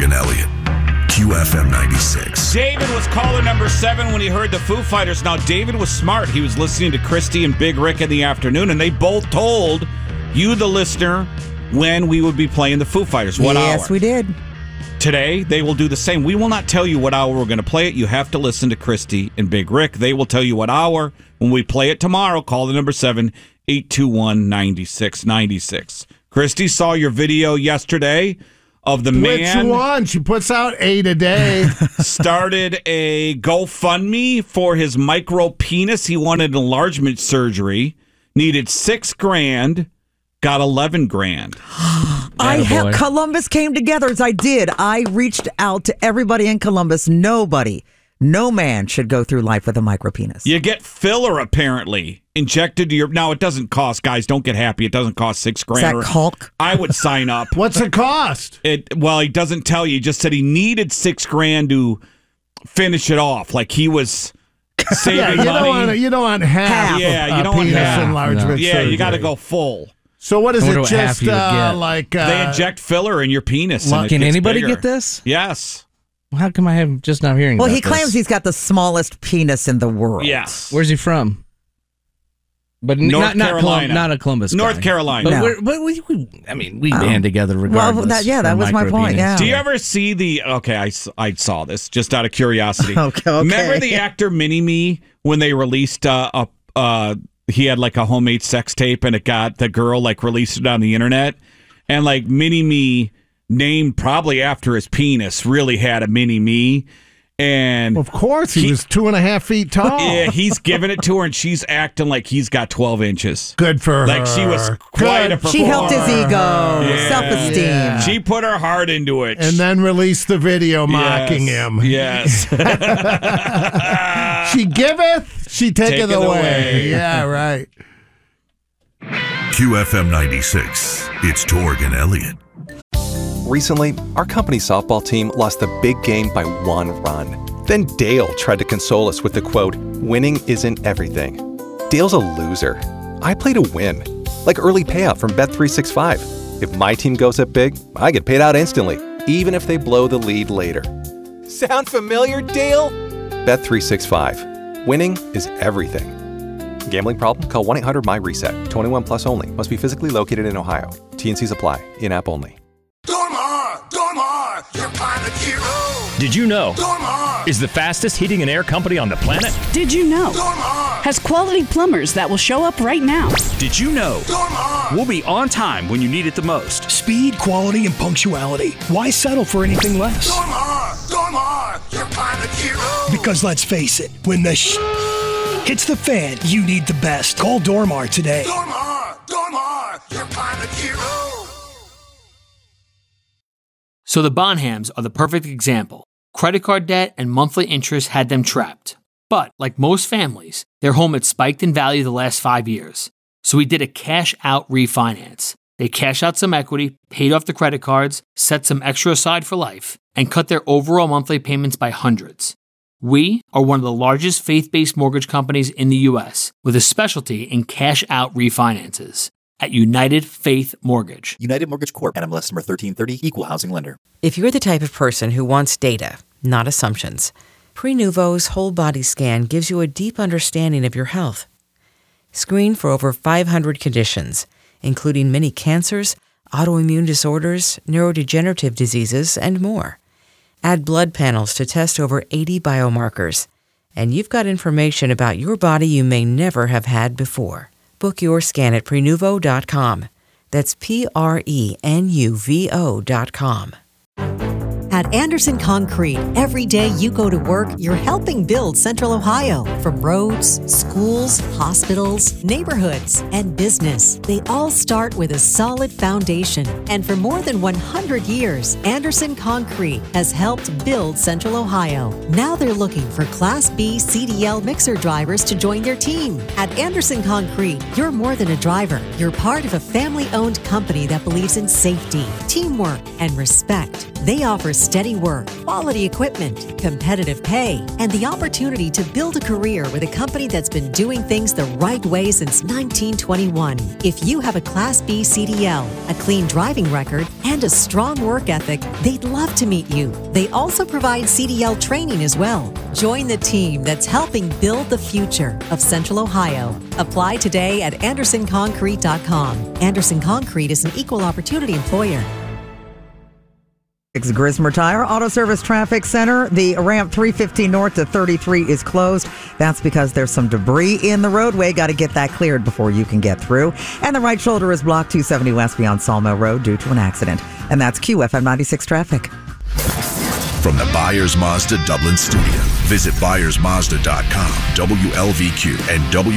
Torg and Elliott, QFM 96. David was caller number 7 when he heard the Foo Fighters. Now, David was smart. He was listening to Christy and Big Rick in the afternoon, and they both told you, the listener, when we would be playing the Foo Fighters. What hour? Yes, we did. Today, they will do the same. We will not tell you what hour we're going to play it. You have to listen to Christy and Big Rick. They will tell you what hour. When we play it tomorrow, call the number 7-821-9696. Christy saw your video yesterday of the man. Which one? She puts out 8 a day. Started a GoFundMe for his micro penis. He wanted enlargement surgery. Needed $6,000. Got $11,000. Columbus came together as I did. I reached out to everybody in Columbus. No man should go through life with a micropenis. You get filler apparently injected to your. Now it doesn't cost, guys. Don't get happy. It doesn't cost $6,000. Is that caulk? I would sign up. What's it cost? Well, he doesn't tell you. He just said he needed $6,000 to finish it off. Like he was saving money. You don't want half. Yeah, you don't want penis half. enlargement. Yeah, surgery. you got to go full. So what is it? Just like they inject filler in your penis. And can anybody bigger. get this? Yes. Well, how come I am just not hearing? Well, about he claims this? he's got the smallest penis in the world. Yes. Where's he from? But North Carolina. Not a Columbus. North guy. Carolina. But we band together regardless. Well, that was my point. Yeah. Do you ever see the? Okay, I saw this just out of curiosity. Okay. Remember the actor Mini-Me when they released he had like a homemade sex tape and it got the girl like released it on the internet and like Mini-Me named probably after his penis really had a Mini-Me. And of course, he was 2.5 feet tall. Yeah, he's giving it to her, and she's acting like he's got 12 inches. Good for her. Like she was quite a performer. She helped his ego, self-esteem. Yeah. She put her heart into it. And then released the video mocking him. Yes. She giveth, she taketh away. Yeah, right. QFM 96. It's Torg and Elliott. Recently, our company's softball team lost the big game by 1 run. Then Dale tried to console us with the quote, "Winning isn't everything." Dale's a loser. I play to win. Like early payout from Bet365. If my team goes up big, I get paid out instantly, even if they blow the lead later. Sound familiar, Dale? Bet365. Winning is everything. Gambling problem? Call 1-800-MY-RESET. 21 plus only. Must be physically located in Ohio. T&Cs apply. In-app only. Dormar, your pilot hero. Did you know? Dormar is the fastest heating and air company on the planet. Did you know? Dormar has quality plumbers that will show up right now. Did you know? Dormar We'll be on time when you need it the most. Speed, quality, and punctuality. Why settle for anything less? Dormar, your pilot hero. Because let's face it, when the hits the fan, you need the best. Call Dormar today. Dormar, your pilot hero. So the Bonhams are the perfect example. Credit card debt and monthly interest had them trapped. But, like most families, their home had spiked in value the last 5 years. So we did a cash-out refinance. They cashed out some equity, paid off the credit cards, set some extra aside for life, and cut their overall monthly payments by hundreds. We are one of the largest faith-based mortgage companies in the U.S. with a specialty in cash-out refinances. At United Faith Mortgage. United Mortgage Corp. NMLS number 1330. Equal housing lender. If you're the type of person who wants data, not assumptions, Prenuvo's whole body scan gives you a deep understanding of your health. Screen for over 500 conditions, including many cancers, autoimmune disorders, neurodegenerative diseases, and more. Add blood panels to test over 80 biomarkers. And you've got information about your body you may never have had before. Book your scan at Prenuvo.com. That's Prenuvo.com. At Anderson Concrete, every day you go to work, you're helping build Central Ohio. From roads, schools, hospitals, neighborhoods, and business, they all start with a solid foundation. And for more than 100 years, Anderson Concrete has helped build Central Ohio. Now they're looking for Class B CDL mixer drivers to join their team. At Anderson Concrete, you're more than a driver. You're part of a family-owned company that believes in safety, teamwork, and respect. They offer steady work, quality equipment, competitive pay, and the opportunity to build a career with a company that's been doing things the right way since 1921. If you have a Class B CDL, a clean driving record, and a strong work ethic, they'd love to meet you. They also provide CDL training as well. Join the team that's helping build the future of Central Ohio. Apply today at AndersonConcrete.com. Anderson Concrete is an equal opportunity employer. Grismer Tire Auto Service Traffic Center. The ramp 315 north to 33 is closed. That's because there's some debris in the roadway. Got to get that cleared before you can get through. And the right shoulder is blocked 270 west beyond Sawmill Road due to an accident. And that's QFM 96 traffic. From the Byers Mazda Dublin studio, visit ByersMazda.com, WLVQ, and